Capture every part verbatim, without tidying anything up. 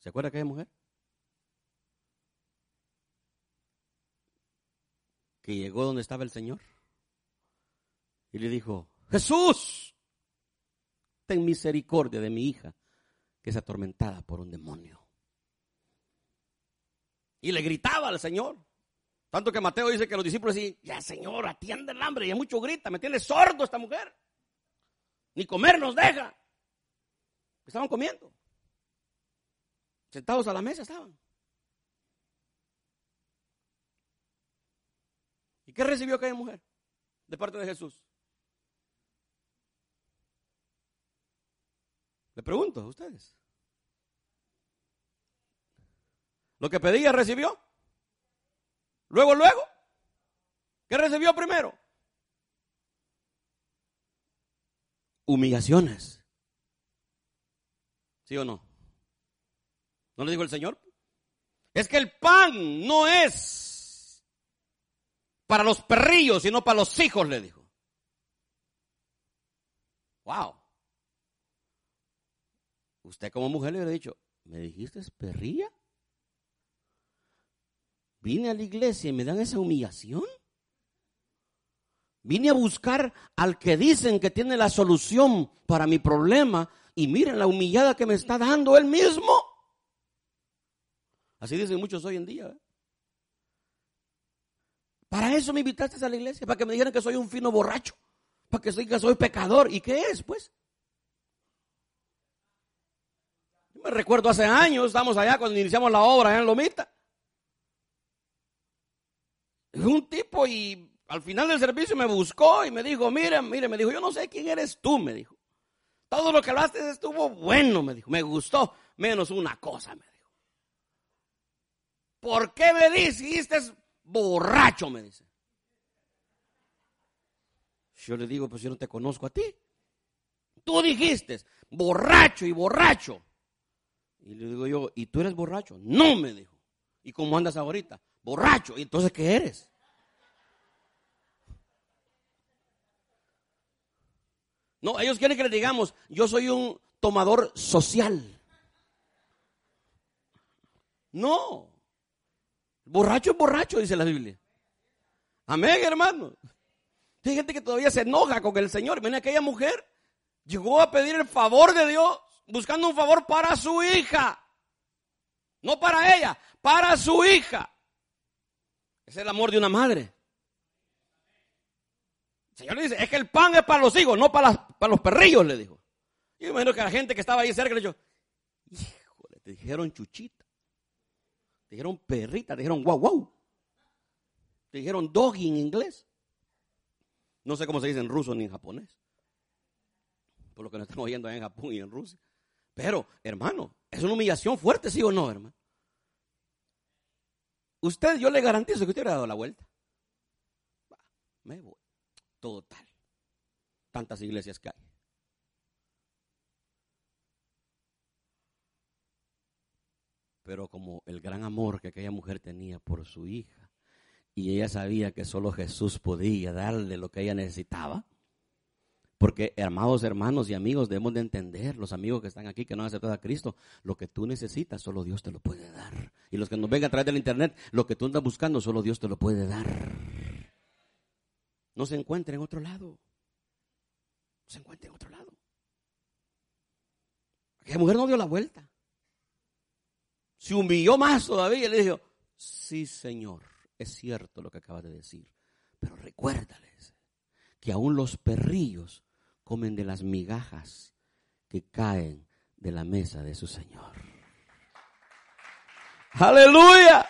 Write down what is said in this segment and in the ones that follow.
¿Se acuerda aquella mujer? Que llegó donde estaba el Señor y le dijo: Jesús, ten misericordia de mi hija, que es atormentada por un demonio. Y le gritaba al Señor. Tanto que Mateo dice que los discípulos decían: ya, Señor, atiende el hambre. Y a mucho grita, me tiene sordo esta mujer. Ni comer nos deja. Estaban comiendo. Sentados a la mesa estaban. ¿Y qué recibió aquella mujer de parte de Jesús? Le pregunto a ustedes. Lo que pedía recibió. Luego, luego. ¿Qué recibió primero? Humillaciones. ¿Sí o no? ¿No le dijo el Señor? Es que el pan no es para los perrillos, sino para los hijos, le dijo. Wow. Usted como mujer le hubiera dicho: ¿me dijiste perrilla? Vine a la iglesia y me dan esa humillación. Vine a buscar al que dicen que tiene la solución para mi problema y miren la humillada que me está dando él mismo. Así dicen muchos hoy en día. ¿eh? Para eso me invitaste a la iglesia, para que me dijeran que soy un fino borracho, para que soy, que soy pecador. ¿Y qué es, pues? Yo me recuerdo hace años, estamos allá cuando iniciamos la obra allá en Lomita. Un tipo y al final del servicio me buscó y me dijo: mire, mire, me dijo, yo no sé quién eres tú, me dijo. Todo lo que hablaste estuvo bueno, me dijo, me gustó, menos una cosa, me dijo. ¿Por qué me dijiste borracho? Me dice. Yo le digo: pues yo no te conozco a ti. Tú dijiste borracho y borracho. Y le digo yo: ¿y tú eres borracho? No, me dijo. ¿Y cómo andas ahorita? Borracho. ¿Y entonces qué eres? No, ellos quieren que les digamos: yo soy un tomador social. No. Borracho es borracho, dice la Biblia. Amén, hermano. Hay gente que todavía se enoja con el Señor. Miren, aquella mujer llegó a pedir el favor de Dios, buscando un favor para su hija. No para ella, para su hija. Es el amor de una madre. El Señor le dice: es que el pan es para los hijos, no para, las, para los perrillos, le dijo. Y me imagino que la gente que estaba ahí cerca le dijo: híjole, te dijeron chuchita, te dijeron perrita, te dijeron guau guau, te dijeron doggy en inglés. No sé cómo se dice en ruso ni en japonés, por lo que nos están oyendo allá en Japón y en Rusia. Pero, hermano, es una humillación fuerte, ¿sí o no, hermano? Usted, yo le garantizo que usted hubiera dado la vuelta. Me voy. Total. Tantas iglesias que hay. Pero como el gran amor que aquella mujer tenía por su hija, y ella sabía que solo Jesús podía darle lo que ella necesitaba. Porque, amados hermanos y amigos, debemos de entender, los amigos que están aquí que no han aceptado a Cristo, lo que tú necesitas solo Dios te lo puede dar. Y los que nos ven a través del internet, lo que tú andas buscando solo Dios te lo puede dar. No se encuentra en otro lado. No se encuentra en otro lado. Aquella mujer no dio la vuelta. Se humilló más todavía y le dijo: sí, Señor, es cierto lo que acabas de decir, pero recuérdales que aún los perrillos comen de las migajas que caen de la mesa de su Señor. ¡Aleluya!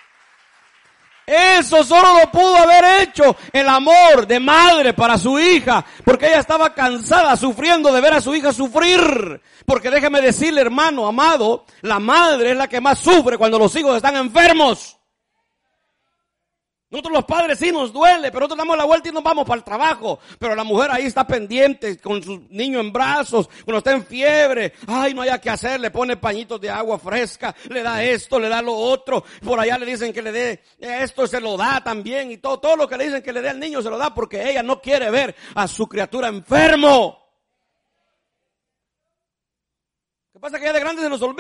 Eso solo lo pudo haber hecho el amor de madre para su hija, porque ella estaba cansada, sufriendo de ver a su hija sufrir. Porque déjeme decirle, hermano amado, la madre es la que más sufre cuando los hijos están enfermos. Nosotros los padres sí nos duele, pero nosotros damos la vuelta y nos vamos para el trabajo. Pero la mujer ahí está pendiente con su niño en brazos, cuando está en fiebre. Ay, no haya que hacer, le pone pañitos de agua fresca, le da esto, le da lo otro. Por allá le dicen que le dé esto, se lo da también. Y todo, todo lo que le dicen que le dé al niño se lo da porque ella no quiere ver a su criatura enfermo. ¿Qué pasa? Que ya de grande se nos olvida.